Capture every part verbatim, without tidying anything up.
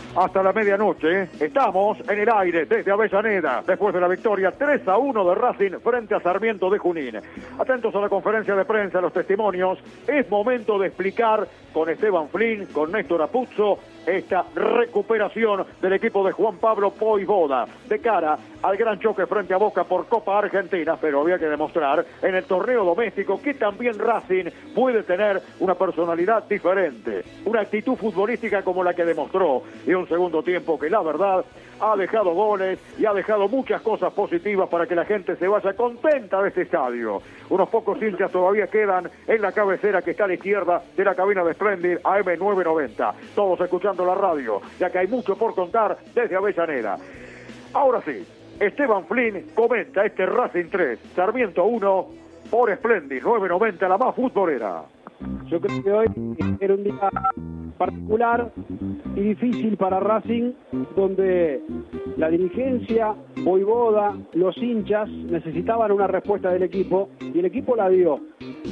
hasta la medianoche. Estamos en el aire desde Avellaneda, después de la victoria tres a uno de Racing frente a Sarmiento de Junín. Atentos a la conferencia de prensa, a los testimonios. Es momento de explicar con Esteban Flynn, con Néstor Apuzzo, esta recuperación del equipo de Juan Pablo Voivoda de cara al gran choque frente a Boca por Copa Argentina, pero había que demostrar en el torneo doméstico que también Racing puede tener una personalidad diferente, una actitud futbolística como la que demostró, y un segundo tiempo que la verdad ha dejado goles y ha dejado muchas cosas positivas para que la gente se vaya contenta de este estadio. Unos pocos hinchas todavía quedan en la cabecera que está a la izquierda de la cabina de Splendid A M novecientos noventa. Todos escuchando la radio, ya que hay mucho por contar desde Avellaneda. Ahora sí, Esteban Flynn comenta este Racing tres, Sarmiento uno, por Splendid novecientos noventa, la más futbolera. Yo creo que hoy era un día particular y difícil para Racing, donde la dirigencia, Voivoda, los hinchas necesitaban una respuesta del equipo y el equipo la dio.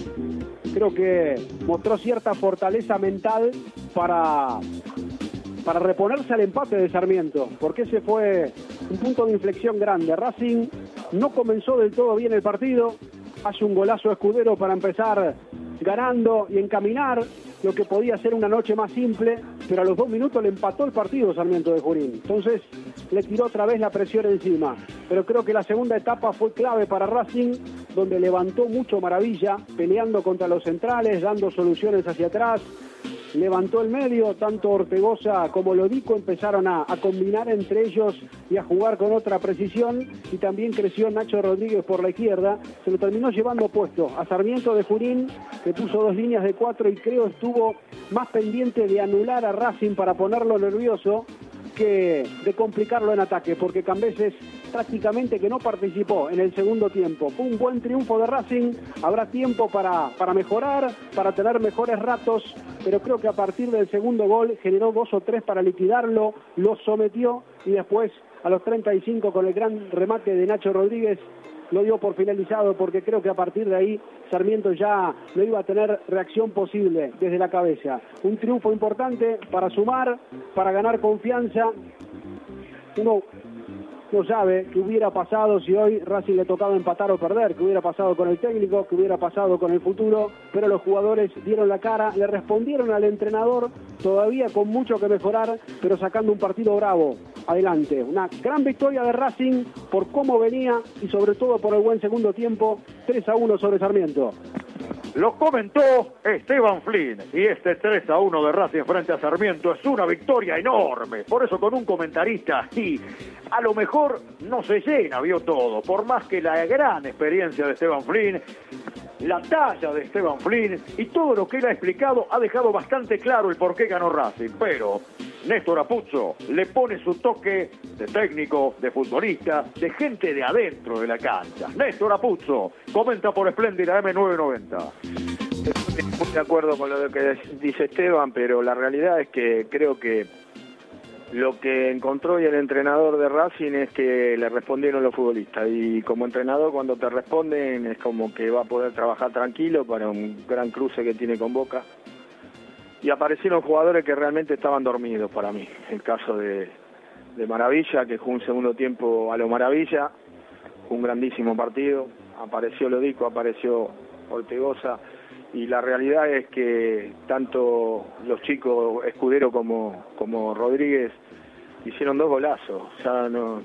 Creo que mostró cierta fortaleza mental para, para reponerse al empate de Sarmiento, porque ese fue un punto de inflexión grande. Racing no comenzó del todo bien el partido, hace un golazo Escudero para empezar ganando y encaminar lo que podía ser una noche más simple, pero a los dos minutos le empató el partido Sarmiento de Junín. Entonces le tiró otra vez la presión encima. Pero creo que la segunda etapa fue clave para Racing, donde levantó mucho Maravilla, peleando contra los centrales, dando soluciones hacia atrás. Levantó el medio, tanto Ortegoza como Lodico empezaron a, a combinar entre ellos y a jugar con otra precisión, y también creció Nacho Rodríguez por la izquierda. Se lo terminó llevando puesto a Sarmiento de Junín, que puso dos líneas de cuatro y creo estuvo más pendiente de anular a Racing para ponerlo nervioso que de complicarlo en ataque, porque Cambeses prácticamente que no participó en el segundo tiempo. Fue un buen triunfo de Racing, habrá tiempo para, para mejorar, para tener mejores ratos, pero creo que a partir del segundo gol generó dos o tres para liquidarlo, lo sometió y después a los treinta y cinco con el gran remate de Nacho Rodríguez lo dio por finalizado, porque creo que a partir de ahí Sarmiento ya no iba a tener reacción posible desde la cabeza. Un triunfo importante para sumar, para ganar confianza. Uno no sabe qué hubiera pasado si hoy Racing le tocaba empatar o perder, qué hubiera pasado con el técnico, qué hubiera pasado con el futuro, pero los jugadores dieron la cara, le respondieron al entrenador, todavía con mucho que mejorar, pero sacando un partido bravo adelante. Una gran victoria de Racing por cómo venía y sobre todo por el buen segundo tiempo, tres a uno sobre Sarmiento. Lo comentó Esteban Flynn, y este tres a uno de Racing frente a Sarmiento es una victoria enorme. Por eso con un comentarista así, a lo mejor no se llena, vio todo, por más que la gran experiencia de Esteban Flynn, la talla de Esteban Flynn y todo lo que él ha explicado ha dejado bastante claro el por qué ganó Racing. Pero Néstor Apuzzo le pone su toque de técnico, de futbolista, de gente de adentro de la cancha. Néstor Apuzzo comenta por Splendid A M novecientos noventa. Estoy muy de acuerdo con lo que dice Esteban, pero la realidad es que creo que lo que encontró hoy el entrenador de Racing es que le respondieron los futbolistas, y como entrenador cuando te responden es como que va a poder trabajar tranquilo para un gran cruce que tiene con Boca, y aparecieron jugadores que realmente estaban dormidos para mí. El caso de, de Maravilla, que jugó un segundo tiempo a lo Maravilla, un grandísimo partido, apareció Lodico, apareció Ortegoza, y la realidad es que tanto los chicos Escudero como, como Rodríguez hicieron dos golazos. O sea, no,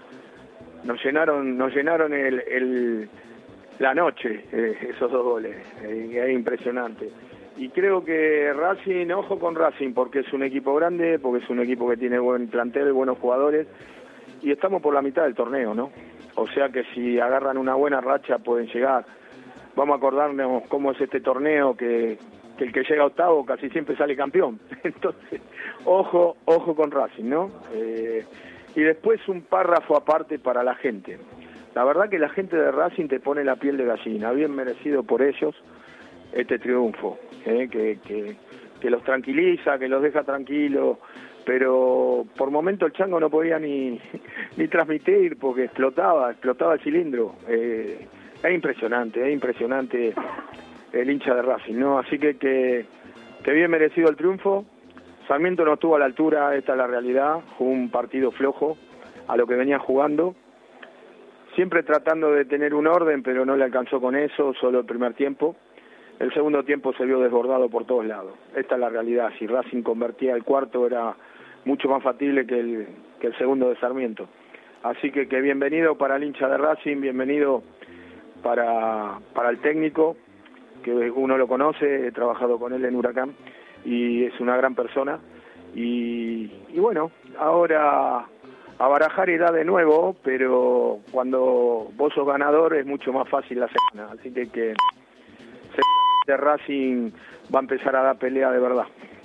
nos llenaron nos llenaron el, el, la noche eh, esos dos goles, eh, es impresionante. Y creo que Racing, ojo con Racing, porque es un equipo grande, porque es un equipo que tiene buen plantel, buenos jugadores, y estamos por la mitad del torneo, ¿no? O sea que si agarran una buena racha pueden llegar. Vamos a acordarnos cómo es este torneo, que, que el que llega a octavo casi siempre sale campeón. Entonces, ojo, ojo con Racing, ¿no? Eh, y después un párrafo aparte para la gente. La verdad que la gente de Racing te pone la piel de gallina, bien merecido por ellos este triunfo, ¿eh? que, que, que los tranquiliza, que los deja tranquilos, pero por momento el Chango no podía ni, ni transmitir porque explotaba, explotaba el cilindro. Eh, Es impresionante, es impresionante el hincha de Racing, ¿no? Así que, que, que bien merecido el triunfo. Sarmiento no estuvo a la altura, esta es la realidad, fue un partido flojo a lo que venía jugando, siempre tratando de tener un orden, pero no le alcanzó con eso, solo el primer tiempo. El segundo tiempo se vio desbordado por todos lados. Esta es la realidad, si Racing convertía el cuarto era mucho más factible que el, que el segundo de Sarmiento. Así que, que bienvenido para el hincha de Racing, bienvenido para, para el técnico, que uno lo conoce, he trabajado con él en Huracán, y es una gran persona. Y, y bueno, ahora a barajar irá de nuevo, pero cuando vos sos ganador es mucho más fácil la semana. Así que, que seguramente Racing va a empezar a dar pelea de verdad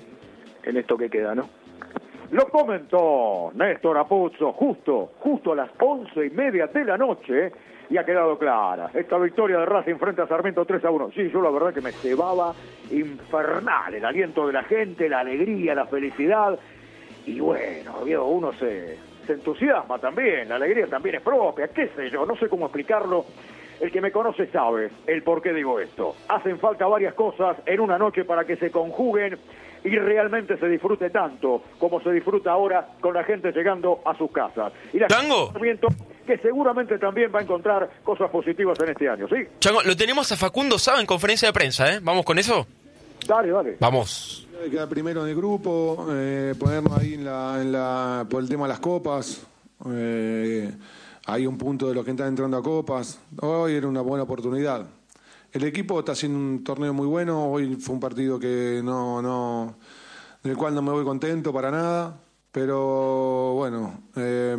en esto que queda, ¿no? Lo comentó Néstor Apuzzo justo, justo a las once y media de la noche, y ha quedado clara esta victoria de Racing frente a Sarmiento tres a uno. Sí, yo la verdad que me cebaba infernal el aliento de la gente, la alegría, la felicidad, y bueno, uno se, se entusiasma también, la alegría también es propia, qué sé yo, no sé cómo explicarlo. El que me conoce sabe el por qué digo esto. Hacen falta varias cosas en una noche para que se conjuguen y realmente se disfrute tanto como se disfruta ahora con la gente llegando a sus casas. Y la Chango, que seguramente también va a encontrar cosas positivas en este año, ¿sí? Chango, lo tenemos a Facundo Saba en conferencia de prensa, ¿eh? ¿Vamos con eso? Dale, dale. Vamos. Hay que quedar primero en el grupo, eh, ponernos ahí en la, en la, por el tema de las copas. Eh, hay un punto de los que están entrando a copas. Hoy era una buena oportunidad. El equipo está haciendo un torneo muy bueno. Hoy fue un partido que no, no, del cual no me voy contento para nada. Pero bueno, eh,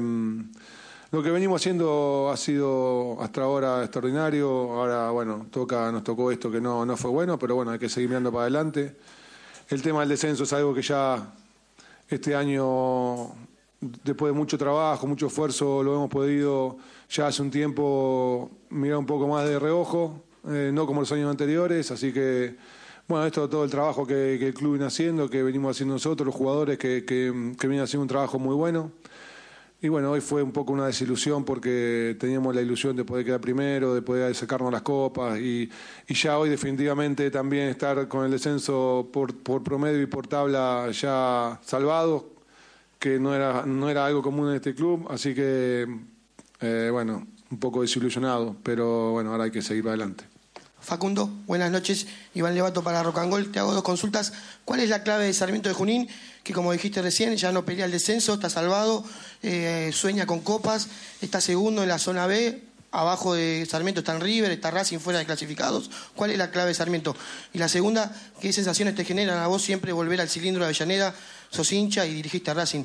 lo que venimos haciendo ha sido hasta ahora extraordinario. Ahora, bueno, toca, nos tocó esto que no, no fue bueno, pero bueno, hay que seguir mirando para adelante. El tema del descenso es algo que ya este año, después de mucho trabajo, mucho esfuerzo, lo hemos podido ya hace un tiempo mirar un poco más de reojo. Eh, no como los años anteriores, así que, bueno, esto todo el trabajo que, que el club viene haciendo, que venimos haciendo nosotros, los jugadores que, que, que vienen haciendo un trabajo muy bueno. Y bueno, hoy fue un poco una desilusión porque teníamos la ilusión de poder quedar primero, de poder sacarnos las copas y, y ya hoy definitivamente también estar con el descenso por, por promedio y por tabla ya salvados, que no era, no era algo común en este club, así que, eh, bueno, un poco desilusionado, pero bueno, ahora hay que seguir para adelante. Facundo, buenas noches. Iván Levato para Rock and Roll. Te hago dos consultas. ¿Cuál es la clave de Sarmiento de Junín? Que como dijiste recién, ya no pelea el descenso, está salvado, eh, sueña con copas, está segundo en la zona B, abajo de Sarmiento están River, está Racing fuera de clasificados. ¿Cuál es la clave de Sarmiento? Y la segunda, ¿qué sensaciones te generan a vos siempre volver al cilindro de Avellaneda? Sos hincha y dirigiste a Racing.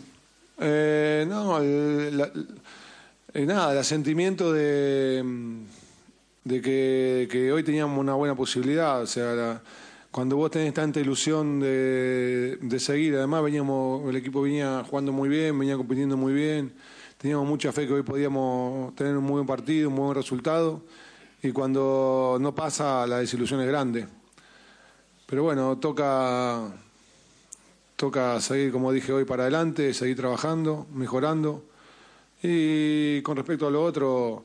Eh, no, el, la, eh, nada, el sentimiento de... de que, que hoy teníamos una buena posibilidad, o sea, la, cuando vos tenés tanta ilusión de, de seguir, además veníamos, el equipo venía jugando muy bien, venía compitiendo muy bien, teníamos mucha fe que hoy podíamos tener un muy buen partido, un muy buen resultado, y cuando no pasa, la desilusión es grande. Pero bueno, toca, toca seguir, como dije hoy, para adelante, seguir trabajando, mejorando, y con respecto a lo otro,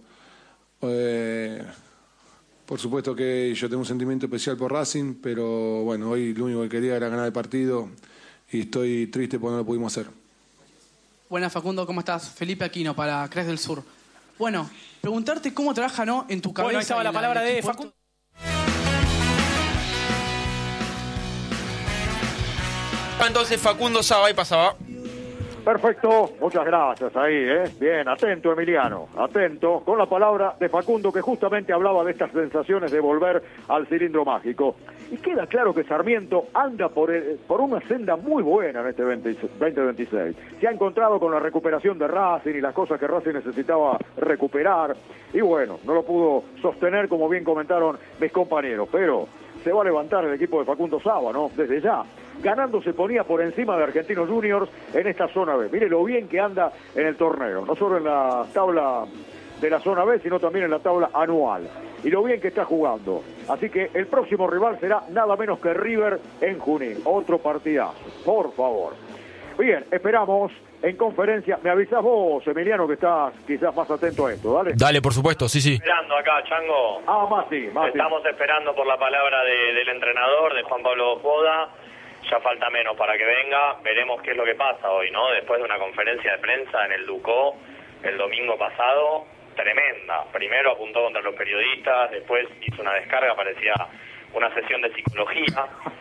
eh, por supuesto que yo tengo un sentimiento especial por Racing, pero bueno, hoy lo único que quería era ganar el partido y estoy triste porque no lo pudimos hacer. Buenas, Facundo, ¿cómo estás? Felipe Aquino para Cres del Sur. Bueno, preguntarte cómo trabaja, ¿no?, en tu cabeza. Bueno, ahí estaba la palabra de Facundo. Entonces Facundo Saba y pasaba. Perfecto, muchas gracias ahí, ¿eh? Bien, atento Emiliano, atento, con la palabra de Facundo que justamente hablaba de estas sensaciones de volver al cilindro mágico. Y queda claro que Sarmiento anda por, el, por una senda muy buena en este veinte veintiséis. Se ha encontrado con la recuperación de Racing y las cosas que Racing necesitaba recuperar. Y bueno, no lo pudo sostener como bien comentaron mis compañeros, pero se va a levantar el equipo de Facundo Saba, ¿no? Desde ya. Ganando se ponía por encima de Argentinos Juniors en esta zona B. Mire lo bien que anda en el torneo, no solo en la tabla de la zona B, sino también en la tabla anual. Y lo bien que está jugando. Así que el próximo rival será nada menos que River en Junín. Otro partidazo, por favor. Bien, esperamos en conferencia. Me avisás vos, Emiliano, que estás quizás más atento a esto, ¿dale? Dale, por supuesto, sí, sí. Esperando acá, Chango. Ah, más sí, más Estamos sí. esperando por la palabra de, del entrenador, de Juan Pablo Boda. ya falta menos para que venga, veremos qué es lo que pasa hoy, ¿no? Después de una conferencia de prensa en el Ducó el domingo pasado, tremenda. Primero apuntó contra los periodistas, después hizo una descarga, parecía una sesión de psicología.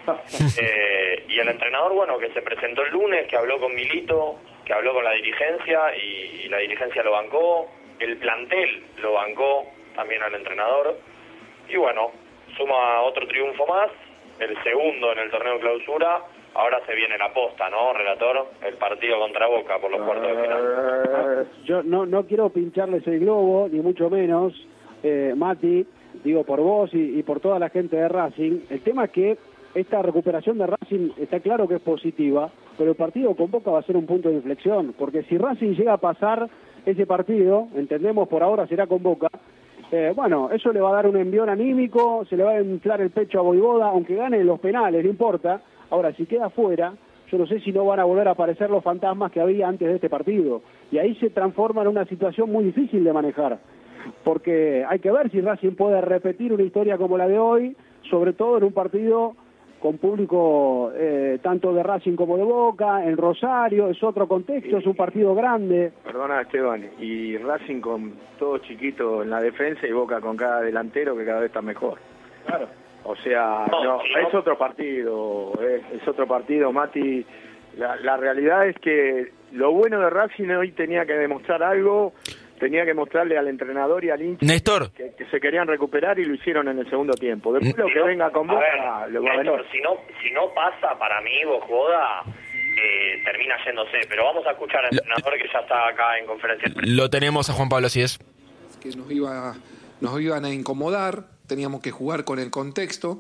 Eh, y el entrenador, bueno, que se presentó el lunes, que habló con Milito, que habló con la dirigencia y, y la dirigencia lo bancó, el plantel lo bancó también al entrenador. Y bueno, suma otro triunfo más, el segundo en el torneo clausura. Ahora se viene la posta, ¿no, relator? El partido contra Boca por los cuartos de final. Yo no, no quiero pincharles el globo, ni mucho menos, eh, Mati, digo por vos y, y por toda la gente de Racing. El tema es que esta recuperación de Racing está claro que es positiva, pero el partido con Boca va a ser un punto de inflexión, porque si Racing llega a pasar ese partido, entendemos por ahora será con Boca, eh, bueno, eso le va a dar un envión anímico, se le va a inflar el pecho a Voivoda, aunque gane los penales, no importa. Ahora, si queda fuera, yo no sé si no van a volver a aparecer los fantasmas que había antes de este partido. Y ahí se transforma en una situación muy difícil de manejar. Porque hay que ver si Racing puede repetir una historia como la de hoy, sobre todo en un partido con público eh, tanto de Racing como de Boca, en Rosario, es otro contexto, es un partido grande. Perdona, Esteban, y Racing con todo chiquito en la defensa y Boca con cada delantero que cada vez está mejor. Claro. O sea, no, no, es otro partido, es, es otro partido, Mati. La, la realidad es que lo bueno de Racing hoy tenía que demostrar algo, tenía que mostrarle al entrenador y al hincha Néstor. Que, que se querían recuperar y lo hicieron en el segundo tiempo. Después lo que no, venga con Boca, ver, lo va a Néstor, venir. si no, si no pasa para mí, Bojoda, eh, termina yéndose. Pero vamos a escuchar al entrenador que ya está acá en conferencia. Lo tenemos a Juan Pablo, así es. Que nos iba, nos iban a incomodar, teníamos que jugar con el contexto,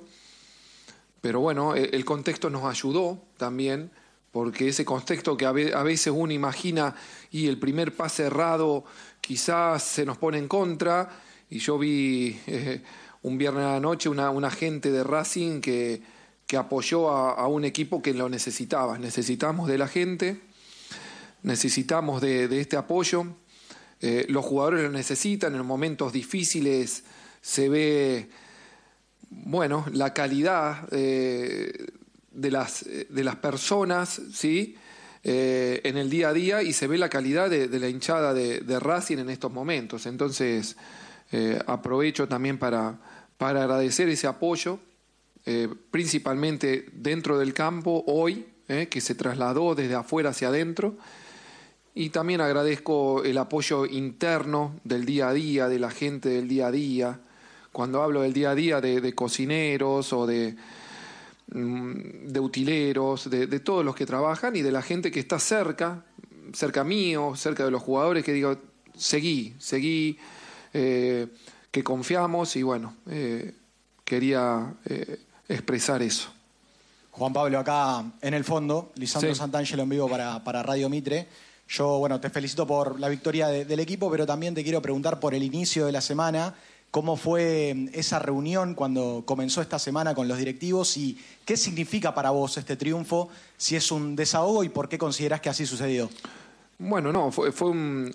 pero bueno, el contexto nos ayudó también, porque ese contexto que a veces uno imagina y el primer pase errado quizás se nos pone en contra, y yo vi eh, un viernes a la noche una, una gente de Racing que, que apoyó a, a un equipo que lo necesitaba. Necesitamos de la gente, necesitamos de, de este apoyo. Eh, los jugadores lo necesitan, en momentos difíciles se ve, bueno, la calidad eh, de, las, de las personas, ¿sí? Eh, en el día a día, y se ve la calidad de, de la hinchada de, de Racing en estos momentos. Entonces, eh, aprovecho también para, para agradecer ese apoyo, eh, principalmente dentro del campo hoy, eh, que se trasladó desde afuera hacia adentro. Y también agradezco el apoyo interno del día a día, de la gente del día a día. Cuando hablo del día a día, de, de cocineros o de, de utileros, de, de todos los que trabajan y de la gente que está cerca, cerca mío, cerca de los jugadores, que digo, seguí, seguí, eh, que confiamos y bueno, eh, quería eh, expresar eso. Juan Pablo, acá en el fondo, Lisandro Sí. Santangelo en vivo para, para Radio Mitre. Yo, bueno, te felicito por la victoria de, del equipo, pero también te quiero preguntar por el inicio de la semana. ¿Cómo fue esa reunión cuando comenzó esta semana con los directivos y qué significa para vos este triunfo? Si es un desahogo y por qué considerás que así sucedió. Bueno, no, fue, fue un,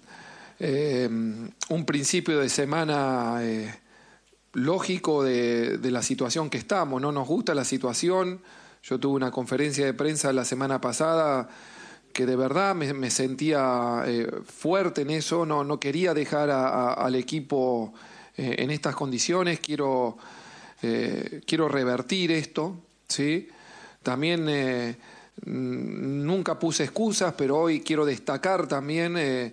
eh, un principio de semana eh, lógico de, de la situación que estamos. No nos gusta la situación. Yo tuve una conferencia de prensa la semana pasada que de verdad me, me sentía eh, fuerte en eso. No, no quería dejar a, a, al equipo eh, en estas condiciones. Quiero, eh, quiero revertir esto, ¿sí? También eh, nunca puse excusas, pero hoy quiero destacar también, eh,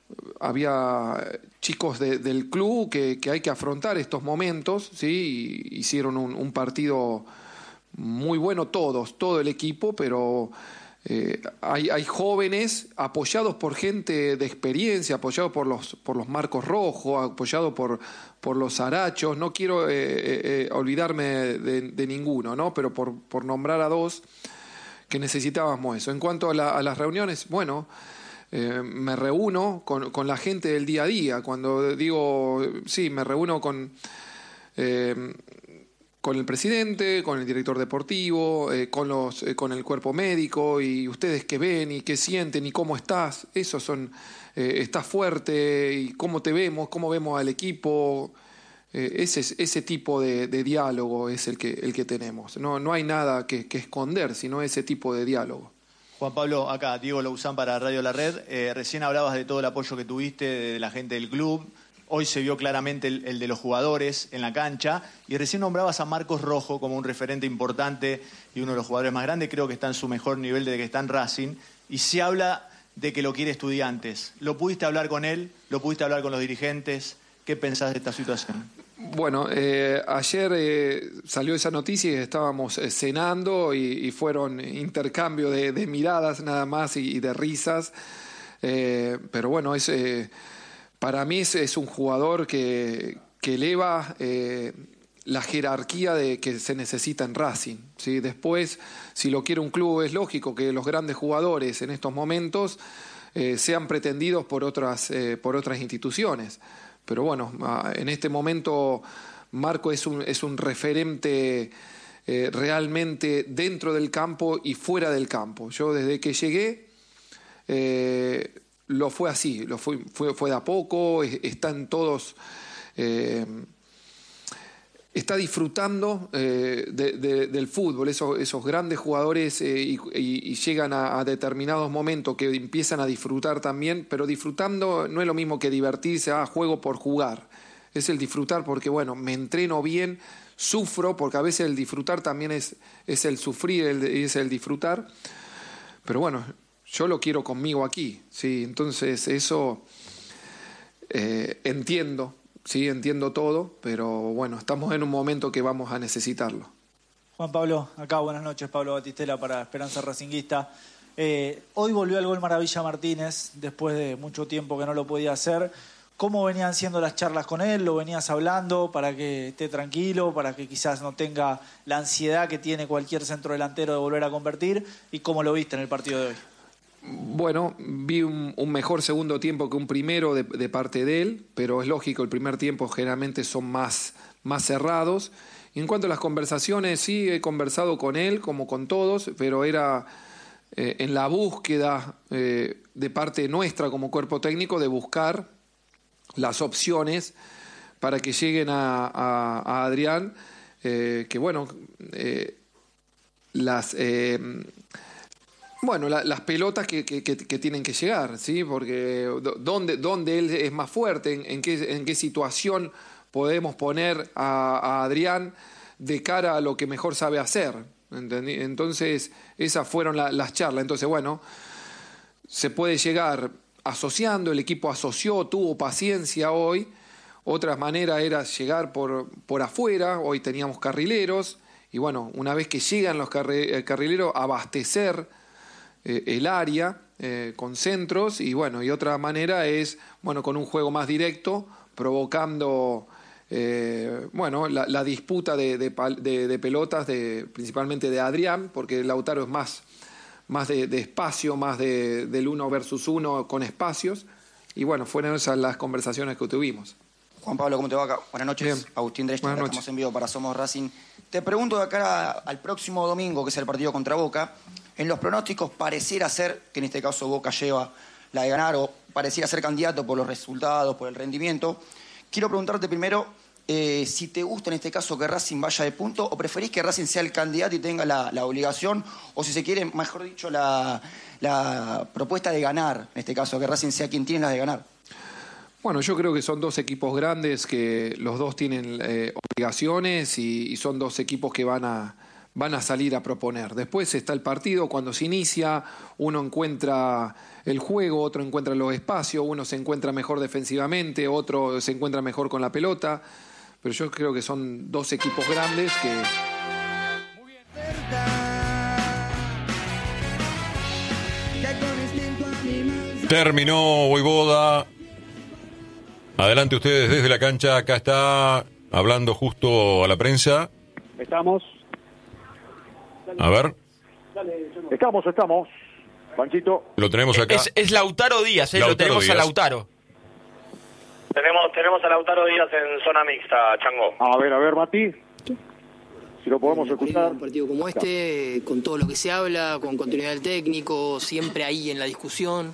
había chicos de, del club que, que hay que afrontar estos momentos, ¿sí? Y hicieron un, un partido muy bueno todos, todo el equipo, pero eh, hay, hay jóvenes apoyados por gente de experiencia, apoyados por los, por los Marcos Rojos, apoyados por, por los Arachos. No quiero eh, eh, olvidarme de, de ninguno, ¿no? Pero por, por nombrar a dos que necesitábamos eso. En cuanto a, la, a las reuniones, bueno, eh, me reúno con, con la gente del día a día. Cuando digo, sí, me reúno con... Eh, con el presidente, con el director deportivo, eh, con, los, eh, con el cuerpo médico, y ustedes qué ven y qué sienten y cómo estás. Esos son, eh, estás fuerte y cómo te vemos, cómo vemos al equipo. Eh, ese, ese tipo de, de diálogo es el que, el que tenemos. No, no hay nada que, que esconder, sino ese tipo de diálogo. Juan Pablo, acá, Diego Lousán para Radio La Red. Eh, recién hablabas de todo el apoyo que tuviste de la gente del club. Hoy se vio claramente el, el de los jugadores en la cancha. Y recién nombrabas a Marcos Rojo como un referente importante y uno de los jugadores más grandes. Creo que está en su mejor nivel desde que está en Racing. Y se habla de que lo quiere Estudiantes. ¿Lo pudiste hablar con él? ¿Lo pudiste hablar con los dirigentes? ¿Qué pensás de esta situación? Bueno, eh, ayer eh, salió esa noticia y estábamos eh, cenando y, y fueron intercambio de, de miradas nada más y, y de risas. Eh, pero bueno, es, eh, para mí es, es un jugador que, que eleva eh, la jerarquía de que se necesita en Racing, ¿sí? Después, si lo quiere un club, es lógico que los grandes jugadores en estos momentos eh, sean pretendidos por otras, eh, por otras instituciones. Pero bueno, en este momento Marco es un, es un referente eh, realmente dentro del campo y fuera del campo. Yo desde que llegué eh, lo fue así, lo fue, fue, fue de a poco, están todos, eh, está disfrutando eh, de, de, del fútbol, esos, esos grandes jugadores eh, y, y, y llegan a, a determinados momentos que empiezan a disfrutar también, pero disfrutando no es lo mismo que divertirse, ah, juego por jugar, es el disfrutar porque bueno, me entreno bien, sufro, porque a veces el disfrutar también es, es el sufrir, el, es el disfrutar, pero bueno, yo lo quiero conmigo aquí, ¿sí? Entonces eso eh, entiendo. Sí, entiendo todo, pero bueno, estamos en un momento que vamos a necesitarlo. Juan Pablo, acá buenas noches, Pablo Batistela para Esperanza Racinguista. Eh, hoy volvió al gol Maravilla Martínez, después de mucho tiempo que no lo podía hacer. ¿Cómo venían siendo las charlas con él? ¿Lo venías hablando para que esté tranquilo, para que quizás no tenga la ansiedad que tiene cualquier centrodelantero de volver a convertir? ¿Y cómo lo viste en el partido de hoy? Bueno, vi un, un mejor segundo tiempo que un primero de, de parte de él, pero es lógico, el primer tiempo generalmente son más, más cerrados. Y en cuanto a las conversaciones, sí, he conversado con él, como con todos, pero era eh, en la búsqueda eh, de parte nuestra como cuerpo técnico de buscar las opciones para que lleguen a, a, a Adrián, eh, que bueno, eh, las... Eh, Bueno, la, las pelotas que, que, que, que tienen que llegar, ¿sí? Porque dónde, dónde él es más fuerte, en, en, qué, en qué situación podemos poner a, a Adrián de cara a lo que mejor sabe hacer. ¿Entendí? Entonces, esas fueron la, las charlas. Entonces, bueno, se puede llegar asociando, el equipo asoció, tuvo paciencia hoy. Otra manera era llegar por, por afuera, hoy teníamos carrileros, y bueno, una vez que llegan los carri, carrileros, abastecer el área eh, con centros y bueno, y otra manera es bueno con un juego más directo provocando eh, bueno la, la disputa de, de, de, de pelotas de, principalmente de Adrián, porque Lautaro es más, más de, de espacio, más de, del uno versus uno con espacios, y bueno, fueron esas las conversaciones que tuvimos. Juan Pablo, ¿cómo te va acá? Buenas noches. Bien. Agustín Dreschner, Buenas noches. Estamos en vivo para Somos Racing. Te pregunto de acá al próximo domingo, que es el partido contra Boca. En los pronósticos pareciera ser, que en este caso Boca lleva la de ganar, o pareciera ser candidato por los resultados, por el rendimiento. Quiero preguntarte primero eh, si te gusta en este caso que Racing vaya de punto, o preferís que Racing sea el candidato y tenga la, la obligación, o si se quiere, mejor dicho, la, la propuesta de ganar, en este caso, que Racing sea quien tiene las de ganar. Bueno, yo creo que son dos equipos grandes, que los dos tienen eh, obligaciones y, y son dos equipos que van a, van a salir a proponer. Después está el partido, cuando se inicia, uno encuentra el juego, otro encuentra los espacios, uno se encuentra mejor defensivamente, otro se encuentra mejor con la pelota, pero yo creo que son dos equipos grandes que... Muy bien. Terminó Voivoda. Adelante ustedes desde la cancha. Acá está hablando justo a la prensa. Estamos. A ver. Estamos, estamos. Panchito. Lo tenemos acá. Es, es Lautaro Díaz, ¿eh? Lautaro Lo tenemos Díaz. a Lautaro. Tenemos, tenemos a Lautaro Díaz en zona mixta, Chango. A ver, a ver, Mati. Si lo podemos escuchar. Un partido como este, con todo lo que se habla, con continuidad del técnico, siempre ahí en la discusión.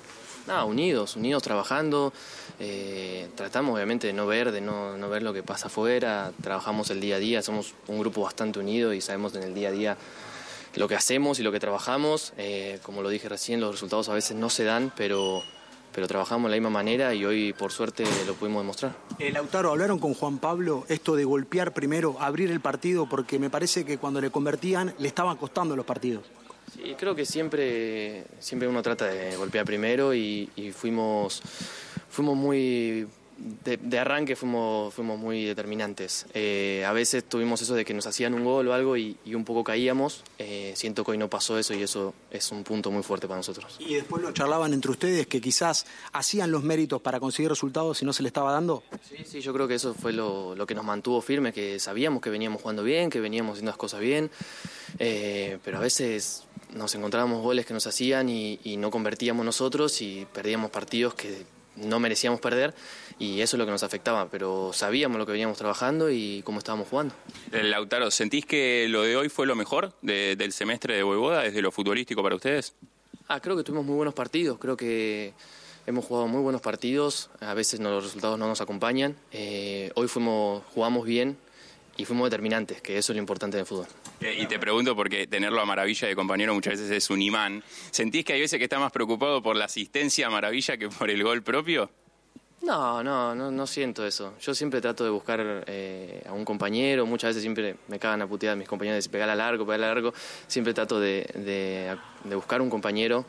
Nada, unidos, unidos trabajando. Eh, tratamos obviamente de no ver, de no, no ver lo que pasa afuera. Trabajamos el día a día, somos un grupo bastante unido y sabemos en el día a día lo que hacemos y lo que trabajamos. Eh, como lo dije recién, los resultados a veces no se dan, pero, pero trabajamos de la misma manera y hoy por suerte lo pudimos demostrar. Eh, Lautaro, hablaron con Juan Pablo esto de golpear primero, abrir el partido, porque me parece que cuando le convertían le estaban costando los partidos. Sí, creo que siempre, siempre uno trata de golpear primero y, y fuimos, fuimos muy, de, de arranque fuimos, fuimos muy determinantes. Eh, a veces tuvimos eso de que nos hacían un gol o algo y, y un poco caíamos. Eh, siento que hoy no pasó eso y eso es un punto muy fuerte para nosotros. Y después lo charlaban entre ustedes que quizás hacían los méritos para conseguir resultados y no se le estaba dando. Sí, sí, yo creo que eso fue lo, lo que nos mantuvo firmes, que sabíamos que veníamos jugando bien, que veníamos haciendo las cosas bien, eh, pero a veces nos encontrábamos goles que nos hacían y, y no convertíamos nosotros y perdíamos partidos que no merecíamos perder y eso es lo que nos afectaba, pero sabíamos lo que veníamos trabajando y cómo estábamos jugando. Lautaro, ¿sentís que lo de hoy fue lo mejor de, del semestre de Voivoda desde lo futbolístico para ustedes? Ah, creo que tuvimos muy buenos partidos, creo que hemos jugado muy buenos partidos, a veces no, los resultados no nos acompañan, eh, hoy fuimos, jugamos bien y fuimos determinantes, que eso es lo importante del fútbol. Y te pregunto porque tenerlo a Maravilla de compañero muchas veces es un imán. ¿Sentís que hay veces que está más preocupado por la asistencia a Maravilla que por el gol propio? No, no, no, no siento eso. Yo siempre trato de buscar eh, a un compañero, muchas veces siempre me cagan a putear mis compañeros de pegar a largo, pegar a largo. Siempre trato de, de, de buscar un compañero,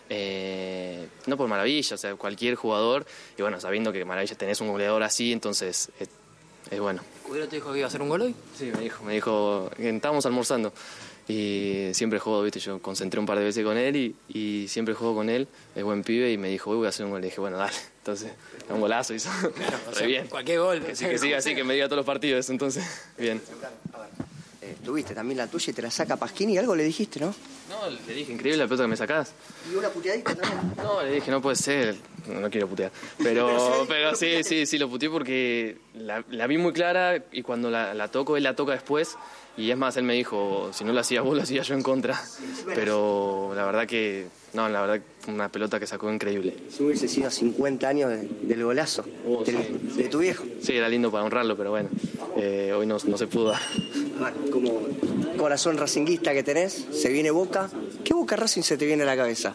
eh, no por Maravilla, o sea, cualquier jugador. Y bueno, sabiendo que Maravilla tenés un goleador así, entonces es, es bueno. ¿Escudero te dijo que iba a hacer un gol hoy? Sí, me dijo, me dijo que estábamos almorzando y siempre juego, viste, yo concentré un par de veces con él y, y siempre juego con él, es buen pibe y me dijo, hoy voy a hacer un gol, le dije, bueno, dale, entonces, un golazo hizo, Claro, o re sea, bien. cualquier gol. Que, sí, que siga así, que me diga todos los partidos, entonces, bien. Eh, tuviste también la tuya y te la saca Pasquini, algo le dijiste, ¿no? No, le dije, increíble la pelota que me sacás. Y una puteadita también. No, le dije, no puede ser, no, no quiero putear. Pero, pero sí, sí, sí, lo puteé porque la, la vi muy clara y cuando la, la toco, él la toca después. Y es más, él me dijo, si no la hacías vos, la hacía yo en contra. Pero la verdad que, no, la verdad, una pelota que sacó increíble. Si hubiese sido cincuenta años de, del golazo, Oh, del- sí, de tu viejo. Sí, era lindo para honrarlo, pero bueno, eh, hoy no, no se pudo dar. Ah, como corazón racinguista que tenés, se viene Boca. ¿Qué Boca Racing se te viene a la cabeza?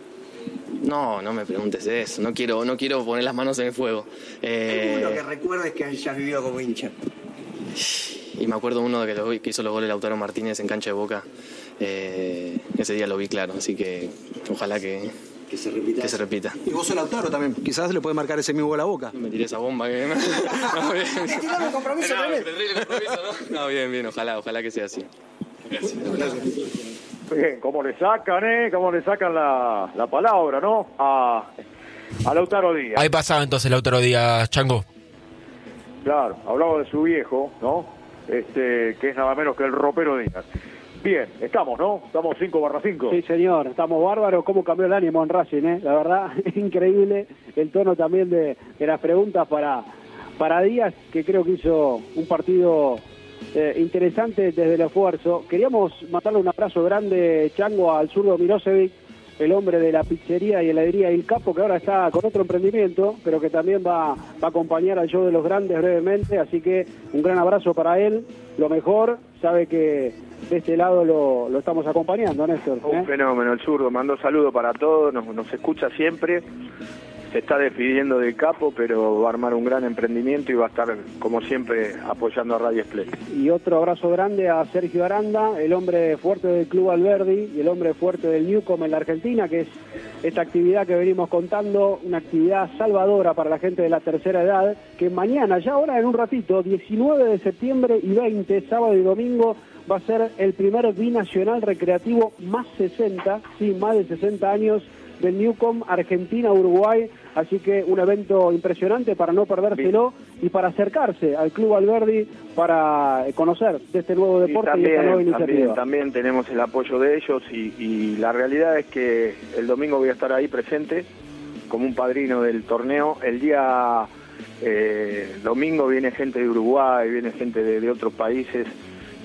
No, no me preguntes eso, no quiero, no quiero poner las manos en el fuego. Eh, Uno que recuerdes que hayas vivido como hincha. Y me acuerdo uno de que, lo- que hizo los goles Lautaro Martínez en cancha de Boca. Eh, ese día lo vi claro, así que ojalá que, que, se, repita que se repita. Y vos sos Lautaro también, quizás le puede marcar ese mismo gol a Boca. Me tiré esa bomba que... No, bien. Te tirame compromiso No, tremendo. terrible compromiso, ¿no? No, bien, bien, ojalá, ojalá que sea así. Bien, cómo le sacan, ¿eh? Cómo le sacan la, la palabra, ¿no? A, a Lautaro Díaz. Ahí pasaba entonces Lautaro Díaz, Chango. Claro, hablaba de su viejo, ¿no? Este, que es nada menos que el ropero Díaz. Bien, estamos, ¿no? Estamos cinco barra cinco. Sí, señor, estamos bárbaros. ¿Cómo cambió el ánimo en Racing, eh? La verdad, es increíble el tono también de, de las preguntas para, para Díaz, que creo que hizo un partido eh, interesante desde el esfuerzo. Queríamos mandarle un abrazo grande, Chango, al zurdo Mirosevic, el hombre de la pizzería y heladería Il Capo, que ahora está con otro emprendimiento, pero que también va, va a acompañar al show de los grandes brevemente, así que un gran abrazo para él, lo mejor, sabe que de este lado lo, lo estamos acompañando, Néstor. ¿eh? Un fenómeno, el zurdo. Mandó saludos para todos, nos, nos escucha siempre. Se está despidiendo del capo, pero va a armar un gran emprendimiento y va a estar, como siempre, apoyando a Radio Split. Y otro abrazo grande a Sergio Aranda, el hombre fuerte del Club Alberdi y el hombre fuerte del Newcom en la Argentina, que es esta actividad que venimos contando, una actividad salvadora para la gente de la tercera edad, que mañana, ya ahora en un ratito, diecinueve de septiembre y veinte, sábado y domingo, va a ser el primer binacional recreativo más sesenta, sí, más de sesenta años del Newcom Argentina-Uruguay, así que un evento impresionante para no perdérselo y para acercarse al Club Alberdi para conocer de este nuevo deporte y, también, esta nueva también, iniciativa. también tenemos el apoyo de ellos y, y la realidad es que el domingo voy a estar ahí presente como un padrino del torneo. El día eh, domingo viene gente de Uruguay, viene gente de, de otros países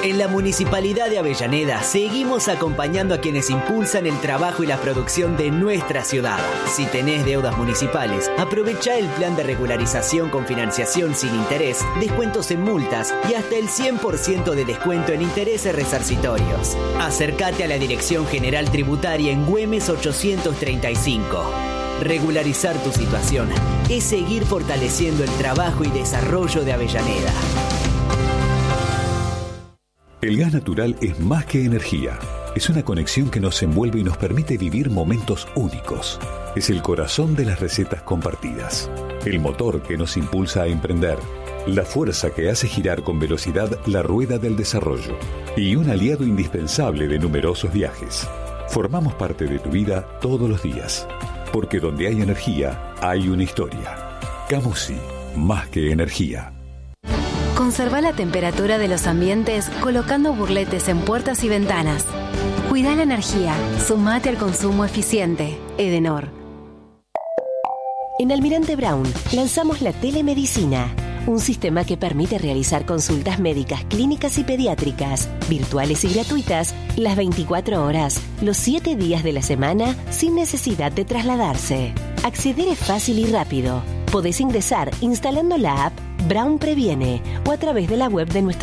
En la Municipalidad de Avellaneda seguimos acompañando a quienes impulsan el trabajo y la producción de nuestra ciudad. Si tenés deudas municipales, aprovecha el plan de regularización con financiación sin interés, descuentos en multas y hasta el cien por ciento de descuento en intereses resarcitorios. Acércate a la Dirección General Tributaria en Güemes ochocientos treinta y cinco. Regularizar tu situación es seguir fortaleciendo el trabajo y desarrollo de Avellaneda. El gas natural es más que energía. Es una conexión que nos envuelve y nos permite vivir momentos únicos. Es el corazón de las recetas compartidas. El motor que nos impulsa a emprender. La fuerza que hace girar con velocidad la rueda del desarrollo. Y un aliado indispensable de numerosos viajes. Formamos parte de tu vida todos los días. Porque donde hay energía, hay una historia. Camusi, más que energía. Conserva la temperatura de los ambientes colocando burletes en puertas y ventanas. Cuida la energía. Sumate al consumo eficiente. Edenor. En Almirante Brown lanzamos la telemedicina, un sistema que permite realizar consultas médicas, clínicas y pediátricas, virtuales y gratuitas, las veinticuatro horas, los siete días de la semana, sin necesidad de trasladarse. Acceder es fácil y rápido. Podés ingresar instalando la app Brown Previene o a través de la web de nuestro